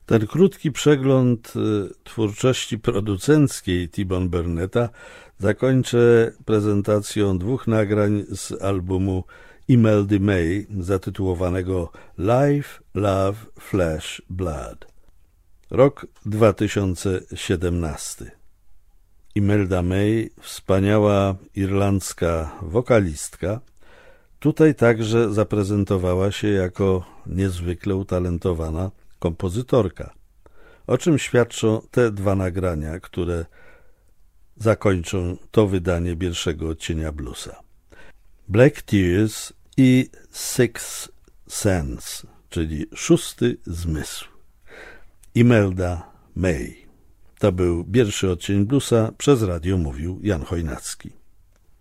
Ten krótki przegląd twórczości producenckiej T-Bone Burnetta zakończę prezentacją dwóch nagrań z albumu Imeldy May zatytułowanego Life, Love, Flesh, Blood. Rok 2017. Imelda May, wspaniała irlandzka wokalistka, tutaj także zaprezentowała się jako niezwykle utalentowana kompozytorka, o czym świadczą te dwa nagrania, które zakończą to wydanie pierwszego odcienia bluesa. Black Tears i Sixth Sense, czyli szósty zmysł. Imelda May. To był pierwszy odcień bluesa, przez radio mówił Jan Chojnacki.